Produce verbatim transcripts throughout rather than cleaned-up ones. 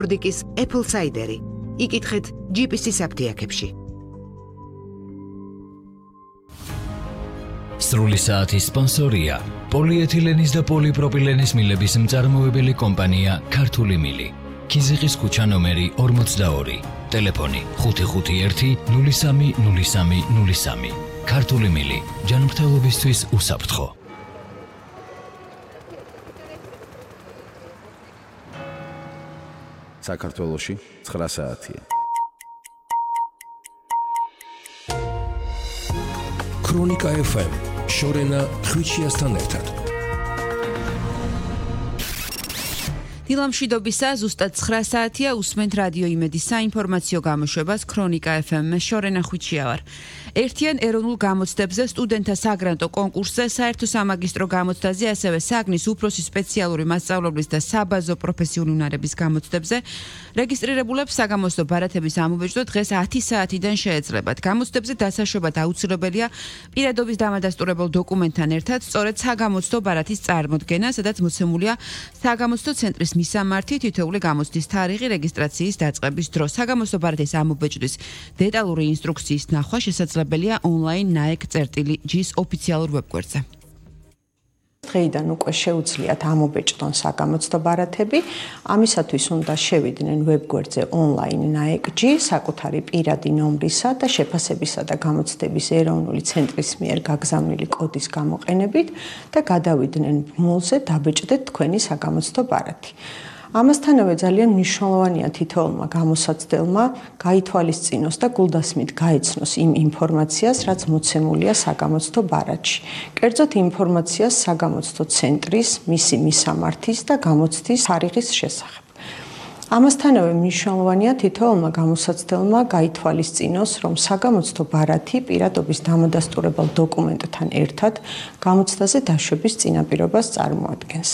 ნორდიკის Apple Cider-ი. იკითხეთ ჯი პი სი-ის აფთიაქებში. სრული საათის სპონსორია პოლიეთილენის და პოლიპროპილენის მილების მწარმოებელი კომპანია ქართული მილი. ქიზიყის ქუჩა ნომერი ორმოცდაორი. ტელეფონი ხუთი ხუთი ერთი ნული სამი ნული სამი ნული სამი. ქართული მილი ჯანმრთელობისთვის უსაფრთხო. საქართველოში ცხრა საათია. ქრონიკა ეფ ემ შორენა ხვიჩიასთან ერთად. დილამშვიდობისა ზუსტად ცხრა საათია უსმენთ რადიო იმედის საინფორმაციო გამოშვებას ქრონიკა ეფ ემ-ზე შორენა ხვიჩია ვარ. ერთიან ეროვნულ გამოცდებზე სტუდენტთა საგრანტო კონკურსზე საერთო სამაგისტრო გამოცდაზე ასევე საგნის უფროსი სპეციალური მასწავლებლის და საბაზო პროფესიული უნარების გამოცდებზე რეგისტრირებულებს საგამოცდო ბარათების ამობეჭდვა დღეს ათი საათიდან შეეძლებათ. გამოცდებზე დასაშვებად აუცილებელია პირადობის დამადასტურებელ დოკუმენტთან ერთად სწორედ საგამოცდო ბარათის წარმოდგენა, სადაც მოცემულია საგამოცდო ცენტრის მისამართი, თითოეული გამოცდის თარიღი, რეგისტრაციის დაწყების დრო. საგამოცდო ბარათის ამობეჭდვის დეტალური ინსტრუქციის ნახვა შესაძლებელია ონლაინ ნაეკ წერტილი ჯის ოფიციალურ ვებგვერდზე. დღეიდან უკვე შეუძლიათ ამობეჭდონ საგამოცდო ბარათები, ამისათვის უნდა შევიდნენ ვებგვერდზე ონლაინ ნაეკ ჯი საკუთარი პირადი ნომრისა და შეფასებისა და გამოცდების ეროვნული ცენტრის მიერ გაგზავნილი კოდის გამოყენებით და გადავიდნენ ბმულზე დაბეჭდეთ თქვენი საგამოცდო ბარათი. ამასთანავე ძალიან მნიშვნელოვანია თითოეულმა გამოსაცდელმა გაითვალისწინოს და გულდასმით გაეცნოს იმ ინფორმაციას, რაც მოცემულია საგამოცდო ბარათში. კერძოდ ინფორმაციას საგამოცდო ცენტრის, მისი მისამართის და გამოცდის თარიღის შესახებ. ამასთანავე მნიშვნელოვანია თითოეულმა გამოსაცდელმა გაითვალისწინოს, რომ საგამოცდო ბარათი პირადობის დამადასტურებელ დოკუმენტთან ერთად გამოცდაზე დაშვების წინაპირობას წარმოადგენს.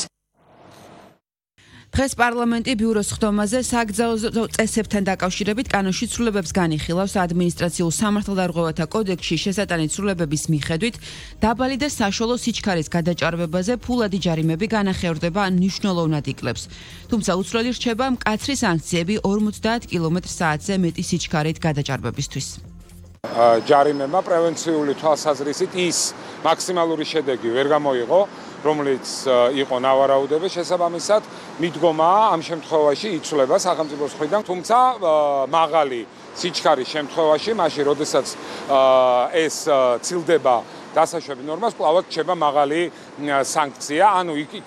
დღეს პარლამენტი ბიუროს ხდომაზე საგზაო წესებთან დაკავშირებით კანონში ცვლილებებს განიხილავს ადმინისტრაციულ სამართალდარღვევათა კოდექსში შესატანით ცვლილებების მიხედვით დაბალი და საშუალო სიჩქარის გადაჭარბებაზე ფულადი ჯარიმები განახევრდება მნიშვნელოვნად იკლებს. თუმცა უცვლელი რჩება მკაცრი სანქციები ორმოცდაათ კილომეტრ საათზე მეტი სიჩქარით გადაჭარბებისთვის. ჯარიმება პრევენციული თვალსაზრისით ის მაქსიმალური შედეგი ვერ გამოიღო, რომელიც იყო ნავარაუდების შესაბამისად, მიდგომაა ამ შემთხვევაში იცვლება სახელმწიფოს მხრიდან, თუმცა მაღალი სიჩქარის შემთხვევაში, მაშინ როდესაც ეს ცილდება დასაშვები ნორმას, კვლავ რჩება მაღალი სანქცია, ანუ